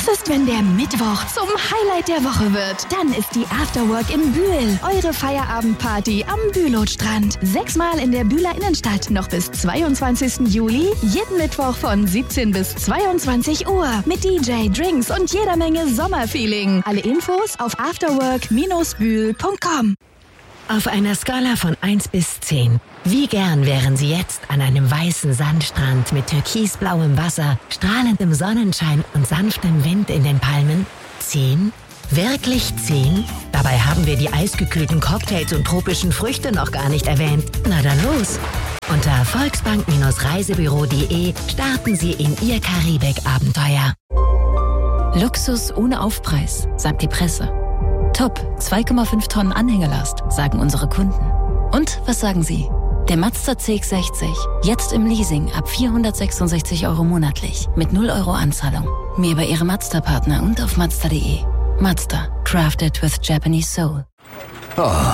Was ist, wenn der Mittwoch zum Highlight der Woche wird? Dann ist die Afterwork im Bühl. Eure Feierabendparty am Bülowstrand. 6-mal in der Bühler Innenstadt. Noch bis 22. Juli. Jeden Mittwoch von 17 bis 22 Uhr. Mit DJ, Drinks und jeder Menge Sommerfeeling. Alle Infos auf afterwork-bühl.com. Auf einer Skala von 1 bis 10. Wie gern wären Sie jetzt an einem weißen Sandstrand mit türkisblauem Wasser, strahlendem Sonnenschein und sanftem Wind in den Palmen? 10? Wirklich 10? Dabei haben wir die eisgekühlten Cocktails und tropischen Früchte noch gar nicht erwähnt. Na dann los! Unter volksbank-reisebüro.de starten Sie in Ihr Karibik-Abenteuer. Luxus ohne Aufpreis, sagt die Presse. Top, 2,5 Tonnen Anhängelast, sagen unsere Kunden. Und was sagen Sie? Der Mazda CX-60, jetzt im Leasing ab 466 € monatlich, mit 0 € Anzahlung. Mehr über Ihre Mazda-Partner und auf Mazda.de. Mazda, crafted with Japanese soul. Oh.